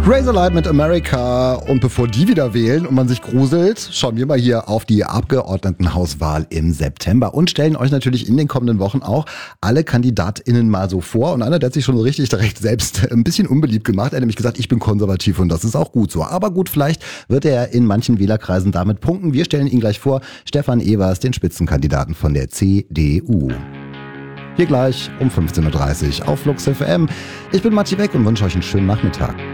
Razorlight mit America. Und bevor die wieder wählen und man sich gruselt, schauen wir mal hier auf die Abgeordnetenhauswahl im September und stellen euch natürlich in den kommenden Wochen auch alle KandidatInnen mal so vor. Und einer, der hat sich schon so richtig direkt selbst ein bisschen unbeliebt gemacht. Er hat nämlich gesagt, ich bin konservativ und das ist auch gut so. Aber gut, vielleicht wird er in manchen Wählerkreisen damit punkten. Wir stellen ihn gleich vor. Stefan Evers, den Spitzenkandidaten von der CDU. Hier gleich um 15.30 Uhr auf Flux FM. Ich bin Matti Beck und wünsche euch einen schönen Nachmittag.